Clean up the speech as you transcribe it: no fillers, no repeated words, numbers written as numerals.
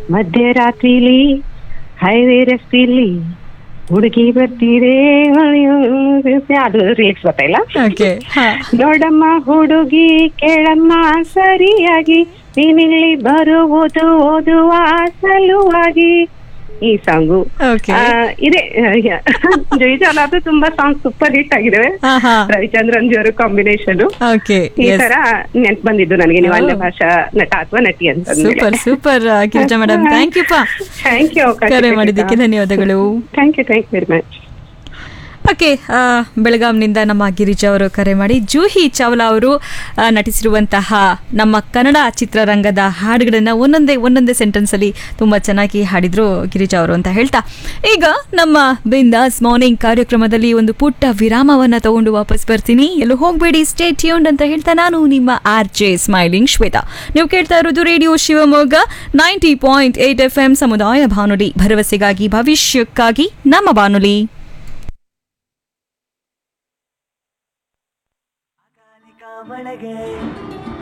ಮಧ್ಯರಾತ್ರಿಲಿ highway ರಸ್ತೆಯಲ್ಲಿ ಹುಡುಗಿ ಬರ್ತೀರೇ ಅದು ರಿಲೀಕ್ಸ್ ಗೊತ್ತಾಯಿಲ್ಲ. ಓಕೆ. ಹಾ. ನೋಡಮ್ಮ ಹುಡುಗಿ ಕೇಳಮ್ಮ ಸರಿಯಾಗಿ, ನೀನಿಲ್ಲಿ ಬರುವುದು ಓದುವ ಸಲುವಾಗಿ. ಈ ಸಾಂಗು ಓಕೆ. ಇದೆ. ಜೈಜಾಲ ಅದು ತುಂಬಾ ಸಾಂಗ್ ಸೂಪರ್ ಹಿಟ್ ಆಗಿದೆ. ರವಿಚಂದ್ರನ್ ಜಿ ಅವರು ಕಾಂಬಿನೇಷನ್. ಓಕೆ. ಈ ತರ ನೆನ್ಪು ಬಂದಿದ್ದು ನನಗೆ, ನೀವು ಅನ್ಯ ಭಾಷಾ ನಟ ಅಥವಾ ನಟಿ ಅಂತ. Super super Girija madam, thank you. Thank you. ಕರೆ ಮಾಡಿದ್ದಕ್ಕೆ ಧನ್ಯವಾದಗಳು. Thank you very much. Okay. ಬೆಳಗಾಂನಿಂದ ನಮ್ಮ ಗಿರಿಜಾ ಅವರು ಕರೆ ಮಾಡಿ ಜೂಹಿ ಚಾವ್ಲಾ ಅವರು ನಟಿಸಿರುವಂತಹ ನಮ್ಮ ಕನ್ನಡ ಚಿತ್ರರಂಗದ ಹಾಡುಗಳನ್ನು ಒಂದೊಂದೇ ಸೆಂಟೆನ್ಸಲ್ಲಿ ತುಂಬ ಚೆನ್ನಾಗಿ ಹಾಡಿದ್ರು ಗಿರಿಜಾ ಅವರು ಅಂತ ಹೇಳ್ತಾ, ಈಗ ನಮ್ಮ ಬಿಂದಾಸ್ ಮಾರ್ನಿಂಗ್ ಕಾರ್ಯಕ್ರಮದಲ್ಲಿ ಒಂದು ಪುಟ್ಟ ವಿರಾಮವನ್ನು ತಗೊಂಡು ವಾಪಸ್ ಬರ್ತೀನಿ. ಎಲ್ಲೂ ಹೋಗಬೇಡಿ, ಸ್ಟೇ ಟ್ಯೂನ್ಡ್ ಅಂತ ಹೇಳ್ತಾ ನಾನು ನಿಮ್ಮ RJ ಸ್ಮೈಲಿಂಗ್ ಶ್ವೇತಾ. ನೀವು ಕೇಳ್ತಾ ಇರೋದು ರೇಡಿಯೋ ಶಿವಮೊಗ್ಗ 90.8 FM ಸಮುದಾಯ ಬಾನುಲಿ, ಭರವಸೆಗಾಗಿ ಭವಿಷ್ಯಕ್ಕಾಗಿ ನಮ್ಮ ಬಾನುಲಿ. ಒಳಗೆ